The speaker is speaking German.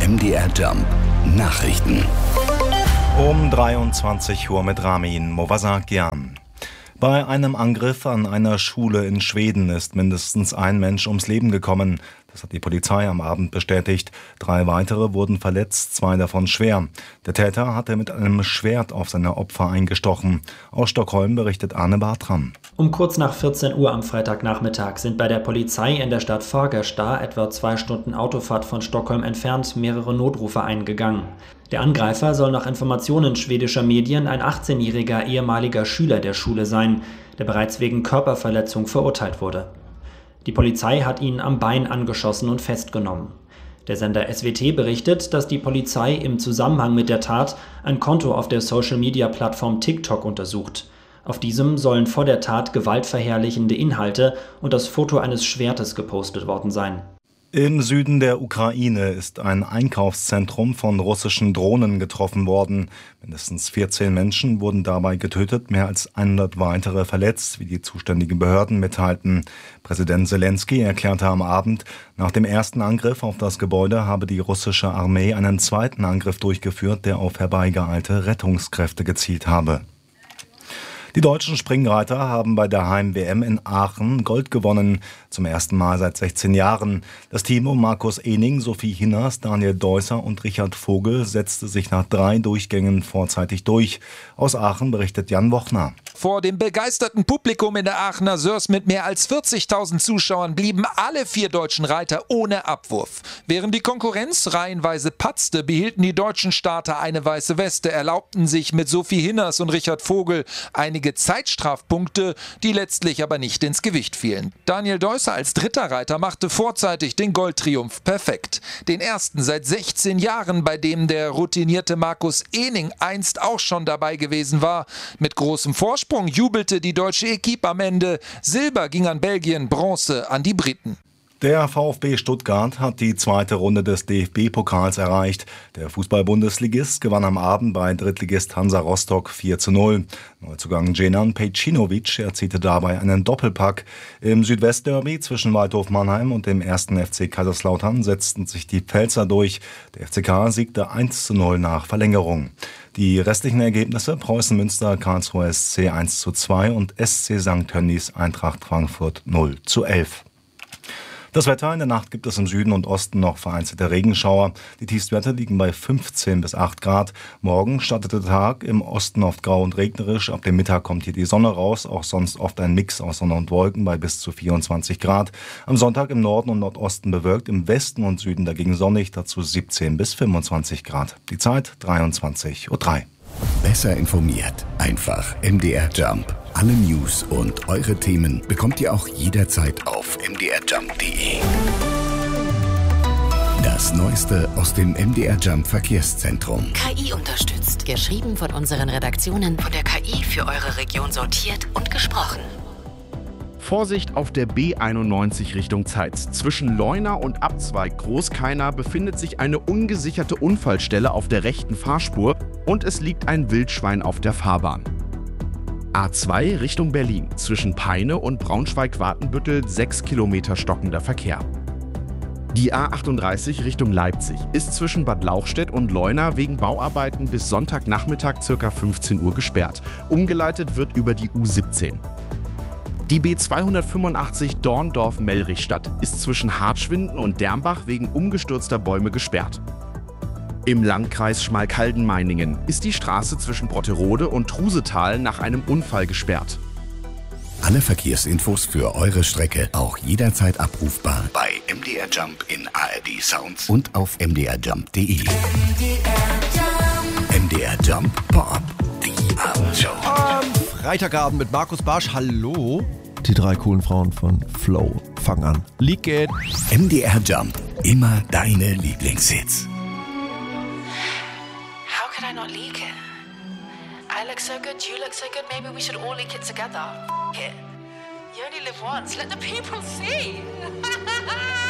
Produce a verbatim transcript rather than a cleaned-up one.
M D R Jump Nachrichten. Um dreiundzwanzig Uhr mit Ramin Movasakian. Bei einem Angriff an einer Schule in Schweden ist mindestens ein Mensch ums Leben gekommen. Das hat die Polizei am Abend bestätigt. Drei weitere wurden verletzt, zwei davon schwer. Der Täter hatte mit einem Schwert auf seine Opfer eingestochen. Aus Stockholm berichtet Arne Bartram. Um kurz nach vierzehn Uhr am Freitagnachmittag sind bei der Polizei in der Stadt Fagersta, etwa zwei Stunden Autofahrt von Stockholm entfernt, mehrere Notrufe eingegangen. Der Angreifer soll nach Informationen schwedischer Medien ein achtzehnjähriger ehemaliger Schüler der Schule sein, der bereits wegen Körperverletzung verurteilt wurde. Die Polizei hat ihn am Bein angeschossen und festgenommen. Der Sender S W T berichtet, dass die Polizei im Zusammenhang mit der Tat ein Konto auf der Social-Media-Plattform TikTok untersucht. Auf diesem sollen vor der Tat gewaltverherrlichende Inhalte und das Foto eines Schwertes gepostet worden sein. Im Süden der Ukraine ist ein Einkaufszentrum von russischen Drohnen getroffen worden. Mindestens vierzehn Menschen wurden dabei getötet, mehr als hundert weitere verletzt, wie die zuständigen Behörden mitteilten. Präsident Zelensky erklärte am Abend, nach dem ersten Angriff auf das Gebäude habe die russische Armee einen zweiten Angriff durchgeführt, der auf herbeigeeilte Rettungskräfte gezielt habe. Die deutschen Springreiter haben bei der Heim-W M in Aachen Gold gewonnen, zum ersten Mal seit sechzehn Jahren. Das Team um Markus Ehning, Sophie Hinners, Daniel Deusser und Richard Vogel setzte sich nach drei Durchgängen vorzeitig durch. Aus Aachen berichtet Jan Wochner. Vor dem begeisterten Publikum in der Aachener Sörs mit mehr als vierzigtausend Zuschauern blieben alle vier deutschen Reiter ohne Abwurf. Während die Konkurrenz reihenweise patzte, behielten die deutschen Starter eine weiße Weste, erlaubten sich mit Sophie Hinners und Richard Vogel einige Zeitstrafpunkte, die letztlich aber nicht ins Gewicht fielen. Daniel Deusser als dritter Reiter machte vorzeitig den Goldtriumph perfekt. Den ersten seit sechzehn Jahren, bei dem der routinierte Markus Ehning einst auch schon dabei gewesen war. Mit großem Vorsprung jubelte die deutsche Equipe am Ende. Silber ging an Belgien, Bronze an die Briten. Der VfB Stuttgart hat die zweite Runde des D F B-Pokals erreicht. Der Fußball-Bundesligist gewann am Abend bei Drittligist Hansa Rostock vier zu null. Neuzugang Djenan Pejcinovic erzielte dabei einen Doppelpack. Im Südwestderby zwischen Waldhof Mannheim und dem ersten F C Kaiserslautern setzten sich die Pfälzer durch. Der F C K siegte eins zu null nach Verlängerung. Die restlichen Ergebnisse: Preußen Münster, Karlsruhe S C eins zu zwei und S C Sankt Tönnies Eintracht Frankfurt null zu elf. Das Wetter: In der Nacht gibt es im Süden und Osten noch vereinzelte Regenschauer. Die Tiefstwerte liegen bei fünfzehn bis acht Grad. Morgen startet der Tag im Osten oft grau und regnerisch. Ab dem Mittag kommt hier die Sonne raus. Auch sonst oft ein Mix aus Sonne und Wolken bei bis zu vierundzwanzig Grad. Am Sonntag im Norden und Nordosten bewölkt, im Westen und Süden dagegen sonnig, dazu siebzehn bis fünfundzwanzig Grad. Die Zeit dreiundzwanzig Uhr drei. Besser informiert. Einfach M D R Jump. Alle News und eure Themen bekommt ihr auch jederzeit auf m d r jump punkt d e. Das Neueste aus dem M D R Jump Verkehrszentrum. K I unterstützt. Geschrieben von unseren Redaktionen, von der K I für eure Region sortiert und gesprochen. Vorsicht auf der B einundneunzig Richtung Zeitz. Zwischen Leuna und Abzweig Großkeiner befindet sich eine ungesicherte Unfallstelle auf der rechten Fahrspur und es liegt ein Wildschwein auf der Fahrbahn. A zwei Richtung Berlin. Zwischen Peine und Braunschweig-Watenbüttel sechs Kilometer stockender Verkehr. Die A achtunddreißig Richtung Leipzig ist zwischen Bad Lauchstädt und Leuna wegen Bauarbeiten bis Sonntagnachmittag ca. fünfzehn Uhr gesperrt. Umgeleitet wird über die U siebzehn. Die B zweihundertfünfundachtzig Dorndorf-Mellrichstadt ist zwischen Hartschwinden und Dermbach wegen umgestürzter Bäume gesperrt. Im Landkreis Schmalkalden-Meiningen ist die Straße zwischen Brotterode und Trusetal nach einem Unfall gesperrt. Alle Verkehrsinfos für eure Strecke auch jederzeit abrufbar bei M D R Jump in A R D Sounds und auf m d r jump punkt d e. M D R Jump Pop, die Abendshow. Am Freitagabend mit Markus Barsch. Hallo. Die drei coolen Frauen von Flow. Fang an. Lied geht. M D R Jump. Immer deine Lieblingshits. How could I not leak it? I look so good, you look so good, maybe we should all leak it together. F*** it. You only live once, let the people see.